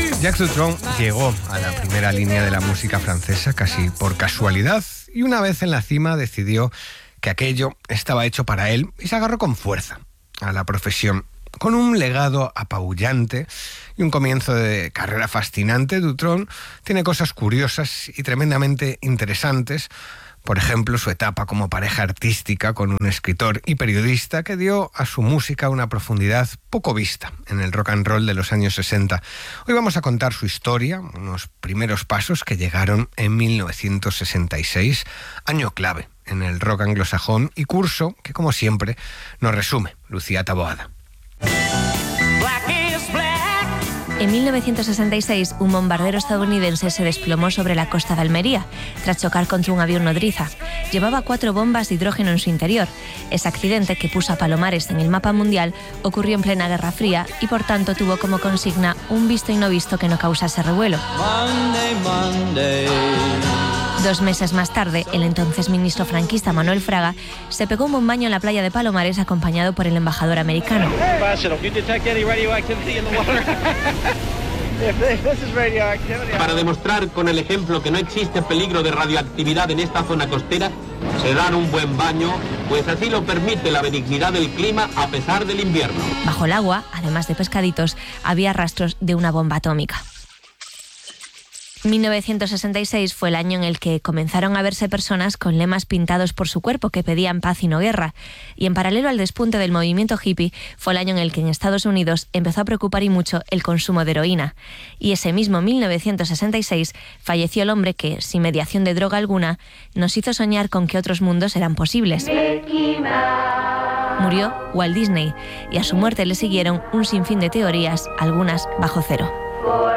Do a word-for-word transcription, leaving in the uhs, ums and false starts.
Jacques Dutronc llegó a la primera línea de la música francesa casi por casualidad y una vez en la cima decidió que aquello estaba hecho para él y se agarró con fuerza a la profesión. Con un legado apabullante y un comienzo de carrera fascinante, Dutronc tiene cosas curiosas y tremendamente interesantes. Por ejemplo, su etapa como pareja artística con un escritor y periodista que dio a su música una profundidad poco vista en el rock and roll de los años sesenta. Hoy vamos a contar su historia, unos primeros pasos que llegaron en mil novecientos sesenta y seis, año clave en el rock anglosajón y curso que, como siempre, nos resume Lucía Taboada. En mil novecientos sesenta y seis, un bombardero estadounidense se desplomó sobre la costa de Almería, tras chocar contra un avión nodriza. Llevaba cuatro bombas de hidrógeno en su interior. Ese accidente, que puso a Palomares en el mapa mundial, ocurrió en plena Guerra Fría y, por tanto, tuvo como consigna un visto y no visto que no causase revuelo. Monday, Monday. Dos meses más tarde, el entonces ministro franquista Manuel Fraga se pegó un buen baño en la playa de Palomares acompañado por el embajador americano. Para demostrar con el ejemplo que no existe peligro de radioactividad en esta zona costera, se dan un buen baño, pues así lo permite la benignidad del clima a pesar del invierno. Bajo el agua, además de pescaditos, había rastros de una bomba atómica. mil novecientos sesenta y seis fue el año en el que comenzaron a verse personas con lemas pintados por su cuerpo que pedían paz y no guerra. Y en paralelo al despunte del movimiento hippie, fue el año en el que en Estados Unidos empezó a preocupar y mucho el consumo de heroína. Y ese mismo mil novecientos sesenta y seis falleció el hombre que, sin mediación de droga alguna, nos hizo soñar con que otros mundos eran posibles. Murió Walt Disney, y a su muerte le siguieron un sinfín de teorías, algunas bajo cero.